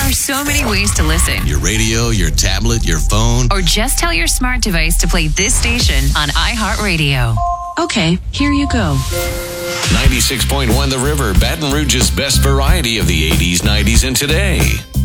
are so many ways to listen. Your radio, your tablet, your phone. Or just tell your smart device to play this station on iHeartRadio. Okay, here you go. 96.1 The River, Baton Rouge's best variety of the 80s, 90s, and today.